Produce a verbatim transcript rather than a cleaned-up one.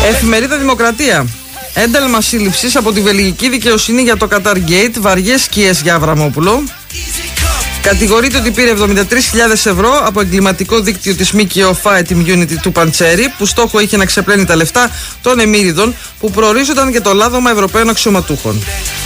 Εφημερίδα Δημοκρατία. Ένταλμα σύλληψης από τη βελγική δικαιοσύνη για το Qatar Gate. Βαριές σκιές για Αβραμόπουλο. Κατηγορείται ότι πήρε εβδομήντα τρεις χιλιάδες ευρώ από εγκληματικό δίκτυο της ΜΚΟ Fight Immunity του Παντσέρη, που στόχο είχε να ξεπλένει τα λεφτά των εμμύριδων που προορίζονταν για το λάδωμα Ευρωπαίων αξιωματούχων.